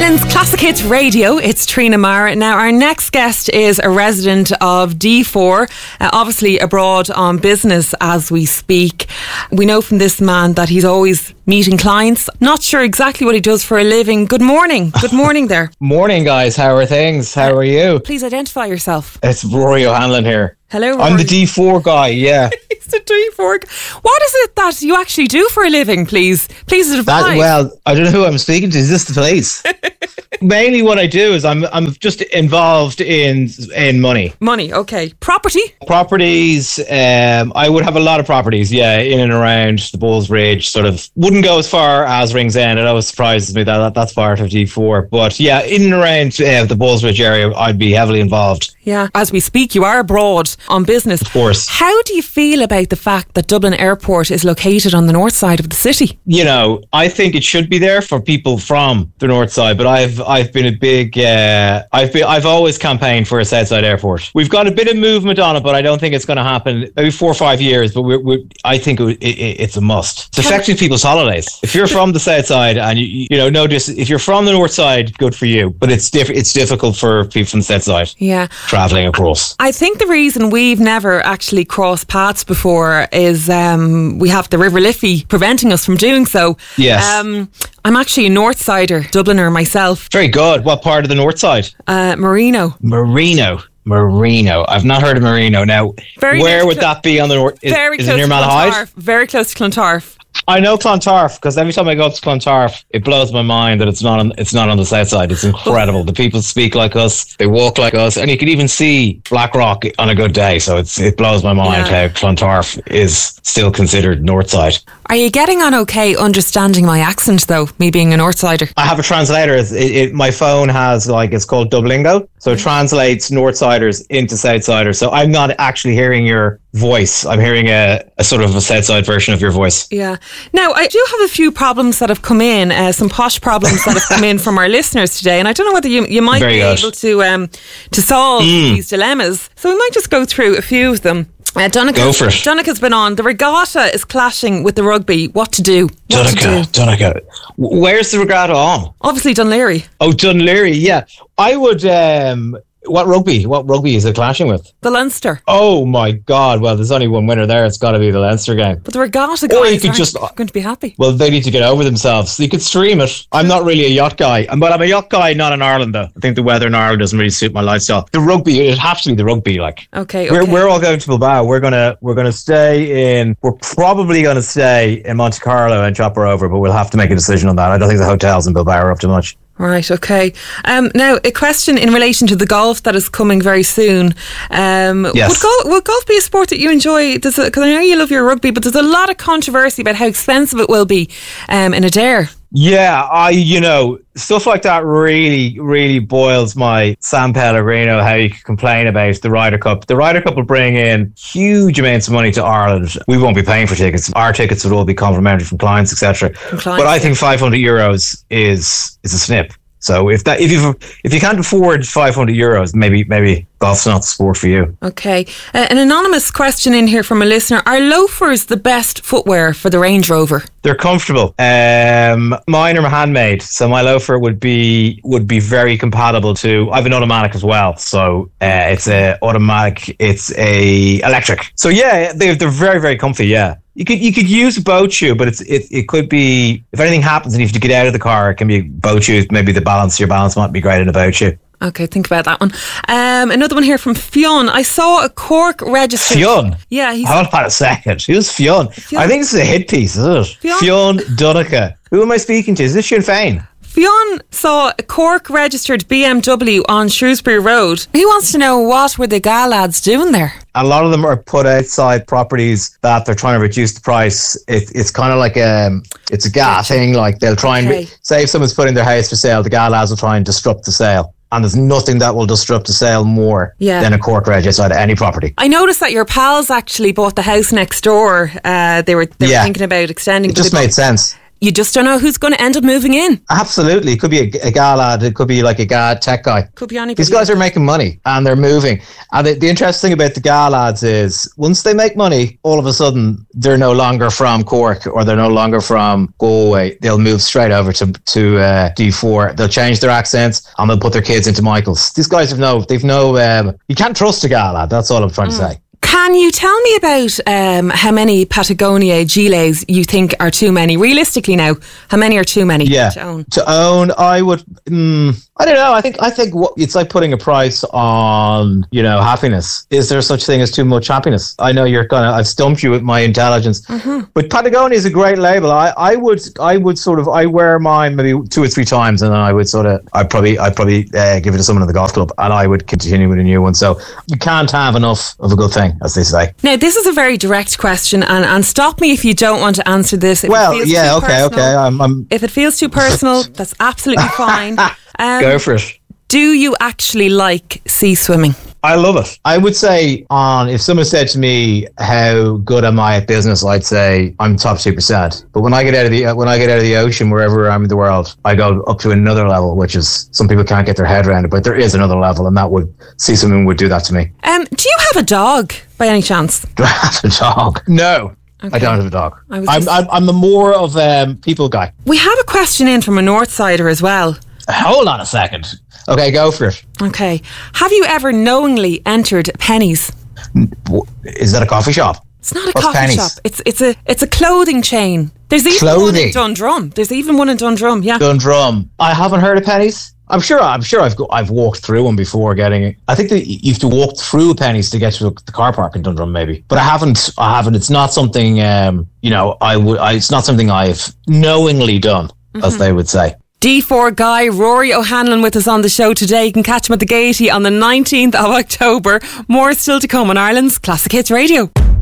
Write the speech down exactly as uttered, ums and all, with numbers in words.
Ireland's Classic Hits Radio, it's Trina Mara. Now, our next guest is a resident of D four, uh, obviously abroad on business as we speak. We know from this man that he's always meeting clients. Not sure exactly what he does for a living. Good morning. Good morning there. Morning, guys. How are things? How are you? Please identify yourself. It's Rory O'Hanlon here. Hello, Rory. I'm the D four guy, yeah. He's the D four guy. What is it that you actually do for a living, please? Please advise. That, well, I don't know who I'm speaking to. Is this the place? Mainly what I do is I'm I'm just involved in in money. Money, okay. Property? Properties. Um, I would have a lot of properties, yeah, in and around the Bulls Ridge. Sort of wouldn't go as far as Ringsend. It always surprises me that, that that's part of D four. But yeah, in and around uh, the Bulls Ridge area, I'd be heavily involved. Yeah, as we speak, you are abroad on business. Of course. How do you feel about the fact that Dublin Airport is located on the north side of the city? You know, I think it should be there for people from the north side, but I've I've been a big uh, I've been I've always campaigned for a Southside airport. We've got a bit of movement on it, but I don't think it's going to happen. Maybe four or five years, but we're, we're, I think it, it, it's a must. It's affecting people's holidays. If you're from the south side and you you know notice if you're from the north side, good for you. But it's diff- it's difficult for people from the south side. Yeah, traveling across. I think the reason we've never actually crossed paths before is um, we have the River Liffey preventing us from doing so. Yes. Um, I'm actually a North Sider, Dubliner myself. Very good. What part of the north side? Uh, Marino. Marino. Marino. I've not heard of Marino. Now, very where would cl- that be on the north? Is, very is close it near to Malahide? Clontarf. Very close to Clontarf. I know Clontarf because every time I go up to Clontarf, it blows my mind that it's not on it's not on the south side. It's incredible. The people speak like us, they walk like us, and you can even see Blackrock on a good day. So it's it blows my mind yeah. how Clontarf is still considered north side. Are you getting on okay understanding my accent though, me being a North Sider? I have a translator. It, it, my phone has like, it's called Dublingo. So it translates North Siders into South Siders. So I'm not actually hearing your voice. I'm hearing a, a sort of a South Side version of your voice. Yeah. Now, I do have a few problems that have come in, uh, some posh problems that have come in from our listeners today. And I don't know whether you, you might Very be good. able to, um, to solve mm. these dilemmas. So we might just go through a few of them. Uh, Donncha, Go for it. Donncha's been on. The regatta is clashing with the rugby. What to do? What Donncha, Donncha. Where's the regatta on? Obviously Dunleary. Oh, Dunleary, yeah. I would... Um, what rugby? What rugby is it clashing with? The Leinster. Oh my God! Well, there's only one winner there. It's got to be the Leinster game. But the regatta guys or you could aren't just, going to be happy. Well, they need to get over themselves. You could stream it. I'm not really a yacht guy, but I'm a yacht guy not in Ireland though. I think the weather in Ireland doesn't really suit my lifestyle. The rugby, it has to be the rugby. Like, okay, we're okay. we're all going to Bilbao. We're gonna we're gonna stay in. We're probably going to stay in Monte Carlo and chop her over, but we'll have to make a decision on that. I don't think the hotels in Bilbao are up to much. Right, okay. Um, now, a question in relation to the golf that is coming very soon. Um, yes. Would, gol- would golf be a sport that you enjoy? Because I know you love your rugby, but there's a lot of controversy about how expensive it will be um, in Adare. Yeah, I, you know, stuff like that really, really boils my San Pellegrino, how you can complain about the Ryder Cup. The Ryder Cup will bring in huge amounts of money to Ireland. We won't be paying for tickets. Our tickets would all be complimentary from clients, et cetera. But I think five hundred euros is is a snip. So if that if you if you can't afford five hundred euros, maybe maybe golf's not the sport for you. Okay. Uh, an anonymous question in here from a listener: are loafers the best footwear for the Range Rover? They're comfortable. Um, mine are handmade, so my loafer would be would be very compatible to. I have an automatic as well, so uh, it's a automatic. It's a electric. So yeah, they they're very very comfy. Yeah. You could you could use a boat shoe, but it's it, it could be, if anything happens and you have to get out of the car, it can be a boat shoe. Maybe the balance, your balance might be great in a boat shoe. Okay, think about that one. Um, another one here from Fionn. I saw a Cork registered. Fionn? Yeah. He's Hold on a second. Who's Fionn? Fionn? I think this is a hit piece, isn't it? Fionn, Fionn Donncha. Who am I speaking to? Is this Sinn Féin? Fionn saw a Cork registered B M W on Shrewsbury Road. He wants to know, what were the G A lads doing there? A lot of them are put outside properties that they're trying to reduce the price. It, it's kind of like a, it's a G A thing. Like they'll try and, okay. say if someone's putting their house for sale, the G A lads will try and disrupt the sale. And there's nothing that will disrupt the sale more yeah. than a Cork reg outside of any property. I noticed that your pals actually bought the house next door. Uh, they were they yeah. were thinking about extending. It just made sense. you just don't know who's going to end up moving in. Absolutely. It could be a, a guy lad. It could be like a guy tech guy. Could be anybody. These guys are making money and they're moving. And the, the interesting thing about the guy lads is once they make money, all of a sudden they're no longer from Cork or they're no longer from Galway. They'll move straight over to, to uh, D four. They'll change their accents and they'll put their kids into Michael's. These guys have no, they've no, um, you can't trust a guy lad. That's all I'm trying mm. to say. Can you tell me about um, how many Patagonia Gilets you think are too many? Realistically now, how many are too many yeah. to own? To own, I would... Mm, I don't know. I think I think what, it's like putting a price on, you know, happiness. Is there such thing as too much happiness? I know you're gonna. I've stumped you with my intelligence, mm-hmm. but Patagonia is a great label. I, I would I would sort of I wear mine maybe two or three times, and then I would sort of I probably I probably uh, give it to someone in the golf club, and I would continue with a new one. So you can't have enough of a good thing, as they say. Now this is a very direct question, and, and stop me if you don't want to answer this. If well, it feels yeah, too okay, personal. okay. I'm, I'm if it feels too personal, that's absolutely fine. Um, Go for it. Do you actually like sea swimming? I love it. I would say on if someone said to me, "How good am I at business?" I'd say I'm top two percent. But when I get out of the when I get out of the ocean, wherever I'm in the world, I go up to another level, which is some people can't get their head around it. But there is another level, and that would sea swimming would do that to me. Um, do you have a dog by any chance? Do I have a dog? No. Okay. I don't have a dog. I'm, just... I'm I'm the more of a um, people guy. We have a question in from a Northsider as well. Hold on a second. Okay, go for it. Okay. Have you ever knowingly entered Pennies? Is that a coffee shop? It's not a What's coffee Pennies? shop. It's it's a it's a clothing chain. There's even clothing. one in Dundrum. There's even one in Dundrum. Yeah. Dundrum. I haven't heard of Pennies. I'm sure. I'm sure. I've go, I've walked through one before getting it. I think that you have to walk through Pennies to get to the car park in Dundrum, maybe. But I haven't. I haven't. It's not something. Um, you know, I would. I, it's not something I've knowingly done, mm-hmm. as they would say. D four guy Rory O'Hanlon with us on the show today. You can catch him at the Gaiety on the nineteenth of October. More still to come on Ireland's Classic Hits Radio.